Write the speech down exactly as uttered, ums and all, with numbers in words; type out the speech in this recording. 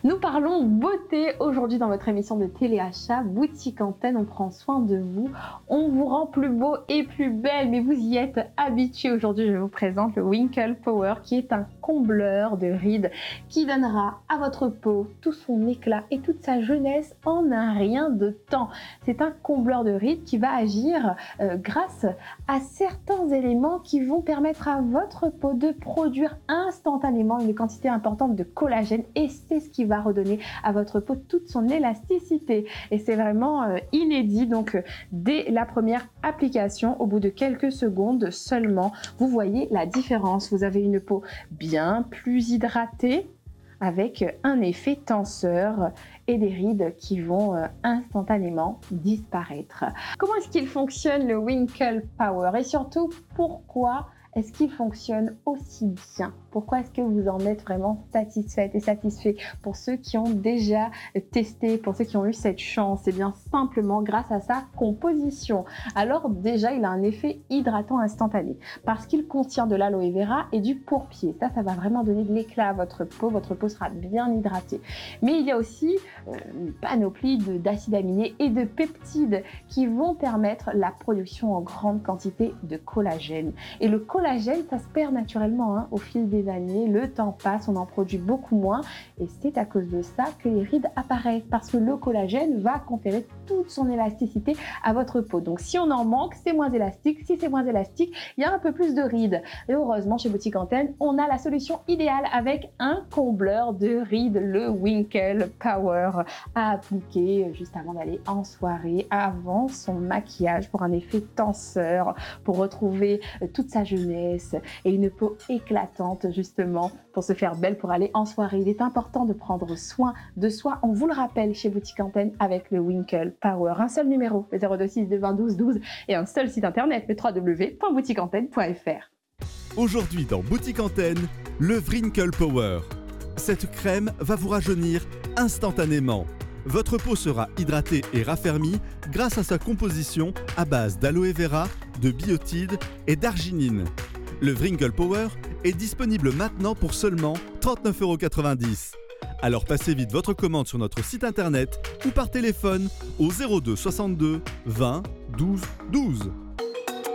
Nous parlons beauté aujourd'hui dans votre émission de téléachat Boutique Antenne. On prend soin de vous, on vous rend plus beau et plus belle, mais vous y êtes habitués. Aujourd'hui, je vous présente le Winkle Power qui est un combleur de rides qui donnera à votre peau tout son éclat et toute sa jeunesse en un rien de temps. C'est un combleur de rides qui va agir euh, grâce à certains éléments qui vont permettre à votre peau de produire instantanément une quantité importante de collagène, et c'est ce qui va redonner à votre peau toute son élasticité. Et c'est vraiment euh, inédit. Donc euh, dès la première application, au bout de quelques secondes seulement, vous voyez la différence. Vous avez une peau bien plus hydratée, avec un effet tenseur et des rides qui vont euh, instantanément disparaître. Comment est-ce qu'il fonctionne le Winkle Power, et surtout pourquoi est-ce qu'il fonctionne aussi bien? Pourquoi est-ce que vous en êtes vraiment satisfaite et satisfait? Pour ceux qui ont déjà testé, pour ceux qui ont eu cette chance, c'est bien simplement grâce à sa composition. Alors déjà, il a un effet hydratant instantané parce qu'il contient de l'aloe vera et du pourpier. Ça, ça va vraiment donner de l'éclat à votre peau. Votre peau sera bien hydratée. Mais il y a aussi euh, une panoplie de, d'acides aminés et de peptides qui vont permettre la production en grande quantité de collagène. Et le collagène, Collagène, ça se perd naturellement hein, au fil des années, le temps passe, on en produit beaucoup moins, et c'est à cause de ça que les rides apparaissent, parce que le collagène va conférer toute son élasticité à votre peau. Donc si on en manque, c'est moins élastique. Si c'est moins élastique, il y a un peu plus de rides. Et heureusement, chez Boutique Antenne, on a la solution idéale avec un combleur de rides, le Winkle Power, à appliquer juste avant d'aller en soirée, avant son maquillage, pour un effet tenseur, pour retrouver toute sa jeunesse et une peau éclatante justement pour se faire belle pour aller en soirée. Il est important de prendre soin de soi. On vous le rappelle chez Boutique Antenne avec le Winkle Power. Un seul numéro, le zéro deux six deux vingt douze douze, et un seul site internet, le w w w point boutique antenne point f r. Aujourd'hui dans Boutique Antenne, le Winkle Power. Cette crème va vous rajeunir instantanément. Votre peau sera hydratée et raffermie grâce à sa composition à base d'aloe vera, de biotides et d'arginine. Le Winkle Power est disponible maintenant pour seulement trente-neuf euros quatre-vingt-dix. Alors passez vite votre commande sur notre site internet ou par téléphone au zéro deux soixante-deux vingt douze douze.